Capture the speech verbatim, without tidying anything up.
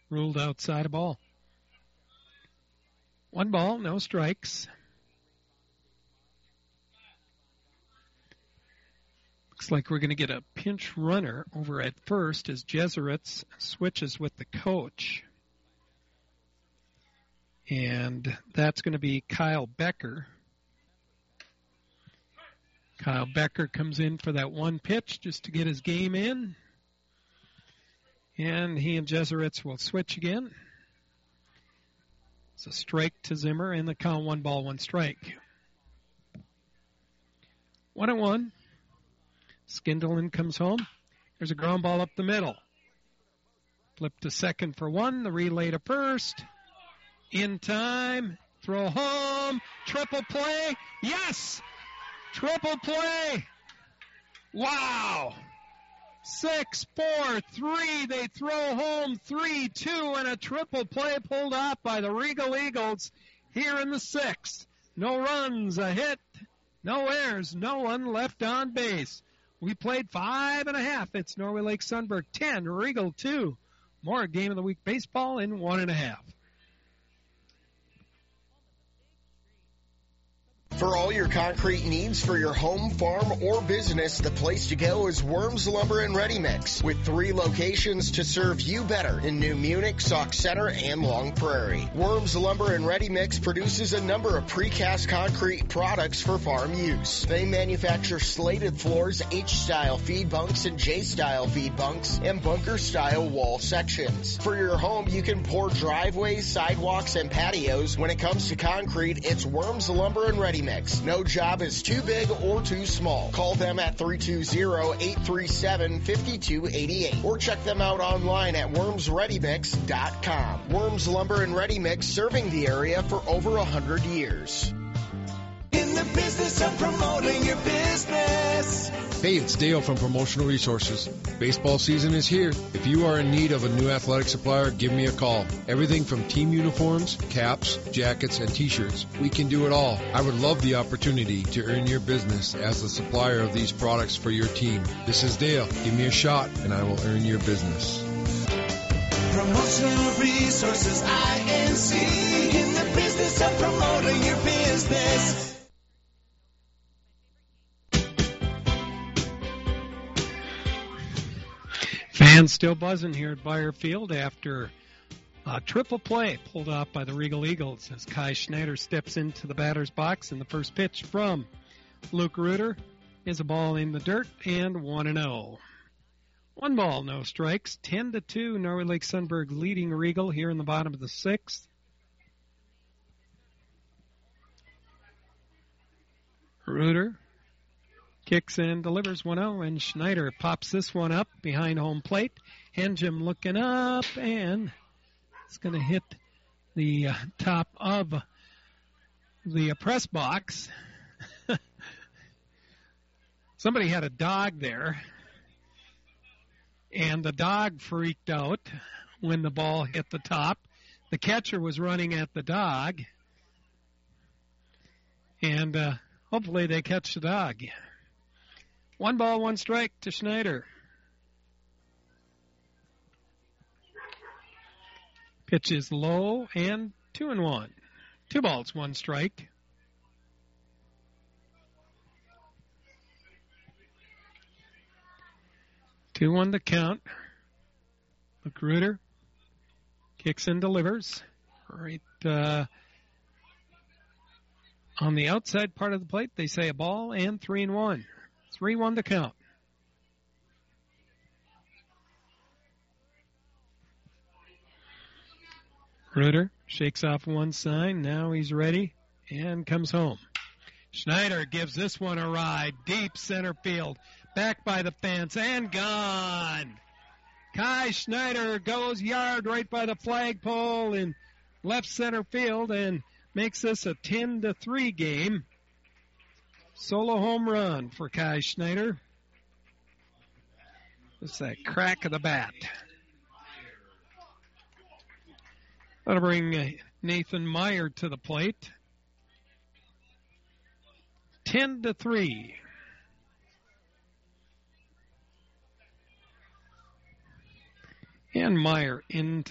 Ruled outside a ball. One ball, no strikes. Looks like we're going to get a pinch runner over at first as Jesuits switches with the coach. And that's going to be Kyle Becker. Kyle Becker comes in for that one pitch just to get his game in. And he and Jesuits will switch again. It's a strike to Zimmer and the count one ball, one strike. One and one. Skindelen comes home. There's a ground ball up the middle. Flip to second for one. The relay to first. In time. Throw home. Triple play. Yes! Triple play. Wow! Six, four, three. They throw home three, two, and a triple play pulled off by the Regal Eagles here in the sixth. No runs, a hit, no errors, no one left on base. We played five and a half. It's Norway Lake Sunberg ten, Regal two. More Game of the Week baseball in one and a half. For all your concrete needs for your home, farm, or business, the place to go is Worms Lumber and Ready Mix, with three locations to serve you better in New Munich, Sauk Center, and Long Prairie. Worms Lumber and Ready Mix produces a number of precast concrete products for farm use. They manufacture slated floors, H-style feed bunks and J-style feed bunks, and bunker-style wall sections. For your home, you can pour driveways, sidewalks, and patios. When it comes to concrete, it's Worms Lumber and Ready Mix. No job is too big or too small. Call them at three two zero, eight three seven, five two eight eight or check them out online at worms ready mix dot com. Worms Lumber and Ready Mix, serving the area for over one hundred years. In the business of promoting your business. Hey, it's Dale from Promotional Resources. Baseball season is here. If you are in need of a new athletic supplier, give me a call. Everything from team uniforms, caps, jackets, and t-shirts. We can do it all. I would love the opportunity to earn your business as the supplier of these products for your team. This is Dale. Give me a shot, and I will earn your business. Promotional Resources, I N C, in the business of promoting your business. Fans still buzzing here at Bayer Field after a triple play pulled off by the Regal Eagles as Kai Schneider steps into the batter's box, and the first pitch from Luke Reuter is a ball in the dirt and one and oh. One ball, no strikes. ten to two, Norway Lake Sunberg leading Regal here in the bottom of the sixth. Reuter kicks and delivers one oh, and Schneider pops this one up behind home plate. Henjum looking up, and it's going to hit the uh, top of the uh, press box. Somebody had a dog there, and the dog freaked out when the ball hit the top. The catcher was running at the dog, and uh, hopefully they catch the dog. One ball, one strike to Schneider. Pitch is low and two and one. Two balls, one strike. Two one to count. Luke Reuter kicks and delivers right uh, on the outside part of the plate. They say a ball and three and one. three one to count. Reuter shakes off one sign. Now he's ready and comes home. Schneider gives this one a ride. Deep center field. Back by the fence and gone. Kai Schneider goes yard right by the flagpole in left center field and makes this a ten to three game. Solo home run for Kai Schneider. Just that crack of the bat. That'll bring Nathan Meyer to the plate. ten to three. And Meyer into